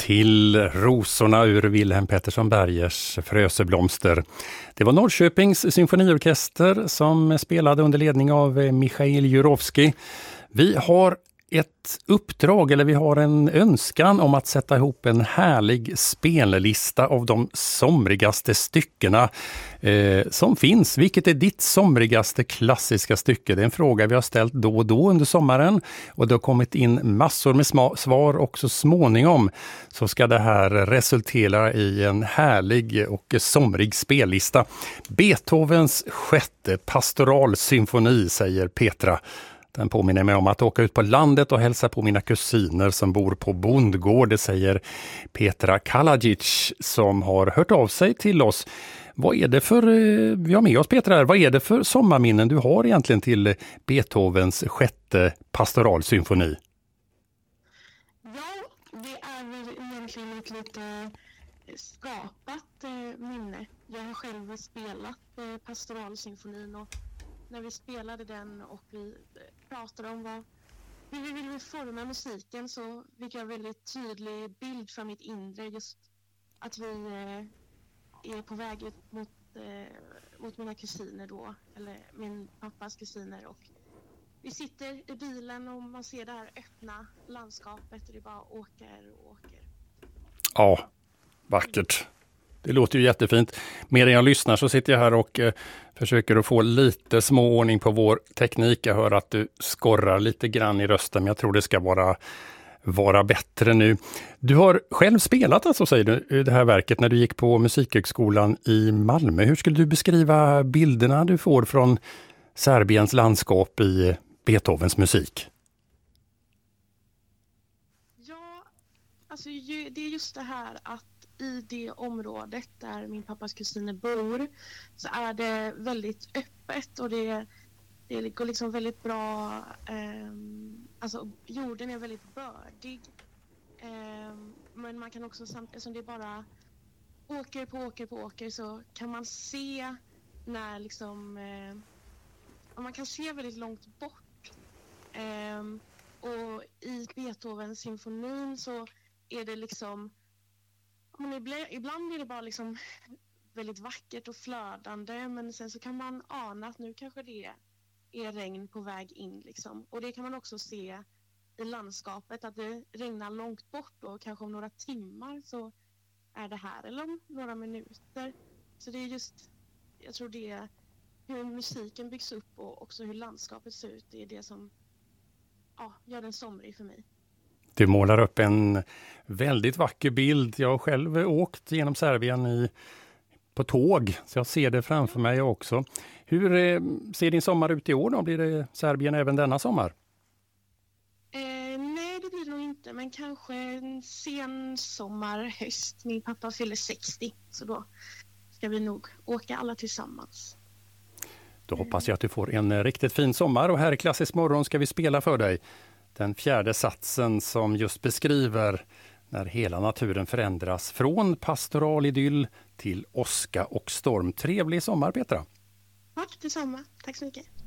till rosorna ur Wilhelm Pettersson Bergers Fröseblomster. Det var Norrköpings symfoniorkester som spelade under ledning av Michail Jurovski. Vi har ett uppdrag, eller vi har en önskan om att sätta ihop en härlig spellista av de somrigaste styckena som finns. Vilket är ditt somrigaste klassiska stycke? Det är en fråga vi har ställt då och då under sommaren, och det har kommit in massor med svar, och så småningom så ska det här resultera i en härlig och somrig spellista. Beethovens sjätte pastoralsymfoni, säger Petra. Den påminner mig om att åka ut på landet och hälsa på mina kusiner som bor på bondgård, det säger Petra Kalajic som har hört av sig till oss. Vad är det för, vi har med oss Petra här, vad är det för sommarminnen du har egentligen till Beethovens sjätte pastoralsymfoni? Ja, det är väl egentligen ett lite skapat minne. Jag har själv spelat pastoralsymfonin, och när vi spelade den och vi pratade om hur vi ville forma musiken, så fick jag en väldigt tydlig bild för mitt inre, just att vi är på väg ut mot mina kusiner då, eller min pappas kusiner, och vi sitter i bilen och man ser det här öppna landskapet och det bara åker och åker. Ja, vackert. Det låter ju jättefint. Medan jag lyssnar så sitter jag här och försöker att få lite små ordning på vår teknik. Jag hör att du skorrar lite grann i rösten, men jag tror det ska vara bättre nu. Du har själv spelat, alltså, säger du, det här verket när du gick på Musikhögskolan i Malmö. Hur skulle du beskriva bilderna du får från Serbiens landskap i Beethovens musik? Ja, alltså det är just det här att i det området där min pappas kusiner bor så är det väldigt öppet, och det går liksom väldigt bra, alltså jorden är väldigt bördig, men man kan också, samtidigt som det bara åker på åker, så kan man se när liksom, man kan se väldigt långt bort, och i Beethovens symfonin så är det liksom, men ibland är det bara liksom väldigt vackert och flödande, men sen så kan man ana att nu kanske det är regn på väg in liksom. Och det kan man också se i landskapet, att det regnar långt bort, och kanske om några timmar så är det här, eller om några minuter. Så det är just, jag tror det är hur musiken byggs upp och också hur landskapet ser ut, det är det som gör den somrig för mig. Du målar upp en väldigt vacker bild. Jag har själv åkt genom Serbien på tåg, så jag ser det framför mig också. Hur ser din sommar ut i år då? Blir det Serbien även denna sommar? Nej, det blir det nog inte, men kanske en sen sommar, höst. Min pappa fyller 60, så då ska vi nog åka alla tillsammans. Då hoppas jag att du får en riktigt fin sommar, och här i Klassisk morgon ska vi spela för dig den fjärde satsen som just beskriver när hela naturen förändras från pastoral idyll till åska och storm. Trevlig sommar, Petra! Tack detsamma. Tack så mycket.